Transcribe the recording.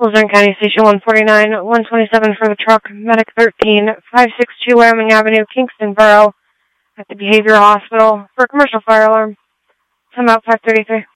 Luzerne County Station 149, 127 for the truck, Medic 13, 562 Wyoming Avenue, Kingston Borough, at the Behavioral Hospital for a commercial fire alarm. Time out 533.